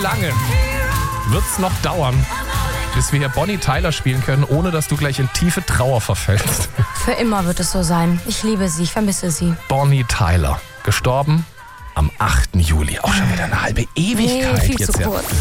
lange wird's noch dauern, bis wir hier Bonnie Tyler spielen können, ohne dass du gleich in tiefe Trauer verfällst? Für immer wird es so sein. Ich liebe sie, ich vermisse sie. Bonnie Tyler, gestorben am 8. Juli. Auch schon wieder eine halbe Ewigkeit Nee, viel jetzt. zu Ja. kurz.